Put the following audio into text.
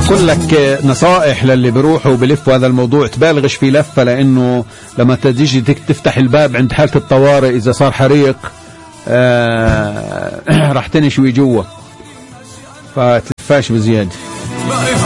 بقول لك نصائح للي بيروحوا بلفوا هذا الموضوع، تبالغش في لفة، لأنه لما تيجي تفتح الباب عند حالة الطوارئ إذا صار حريق راح تنشوي جوا، فتلفاش بزيادة.